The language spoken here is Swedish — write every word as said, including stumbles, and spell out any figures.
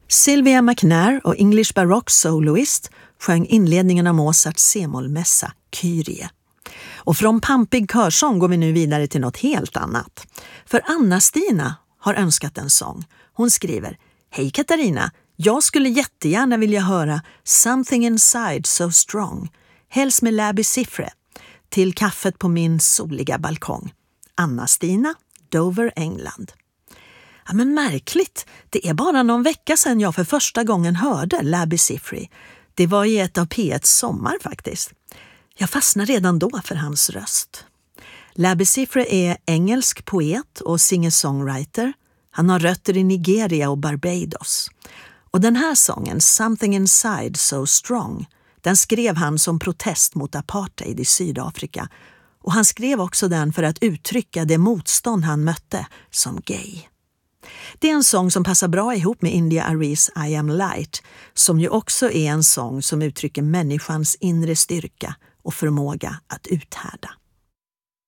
Sylvia McNair och English Baroque soloist sjöng inledningen av Mozarts C-mollmässa Kyrie. Och från pampig körsång går vi nu vidare till något helt annat. För Anna-Stina har önskat en sång. Hon skriver: Hej Katarina, jag skulle jättegärna vilja höra Something Inside So Strong. Häls med Labi Siffre till kaffet på min soliga balkong. Anna-Stina, Dover, England. Ja, men märkligt, det är bara någon vecka sedan jag för första gången hörde Labi Siffre. Det var i ett av P et:s sommar faktiskt. Jag fastnade redan då för hans röst. Labi Siffre är engelsk poet och singer-songwriter. Han har rötter i Nigeria och Barbados. Och den här sången, Something Inside So Strong, den skrev han som protest mot apartheid i Sydafrika. Och han skrev också den för att uttrycka det motstånd han mötte som gay. Det är en sång som passar bra ihop med India Aries I Am Light, som ju också är en sång som uttrycker människans inre styrka och förmåga att uthärda.